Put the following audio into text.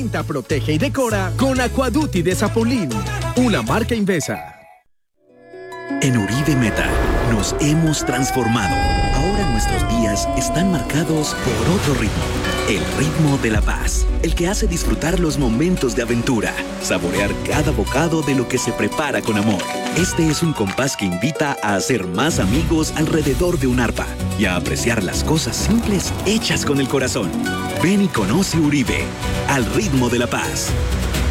Pinta, protege y decora con Aquaduty de Zapolín, una marca Invesa. En Uribe Meta nos hemos transformado. Ahora nuestros días están marcados por otro ritmo. El ritmo de la paz. El que hace disfrutar los momentos de aventura. Saborear cada bocado de lo que se prepara con amor. Este es un compás que invita a hacer más amigos alrededor de un arpa y a apreciar las cosas simples hechas con el corazón. Ven y conoce Uribe. Al ritmo de la paz.